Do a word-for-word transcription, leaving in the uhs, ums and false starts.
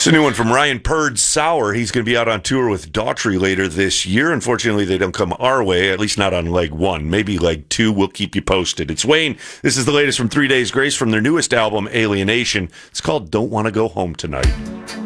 It's a new one from Ryan Purd Sour. He's going to be out on tour with Daughtry later this year. Unfortunately, they don't come our way, at least not on leg one. Maybe leg two. We'll keep you posted. It's Wayne. This is the latest from Three Days Grace from their newest album, Alienation. It's called Don't Want to Go Home Tonight.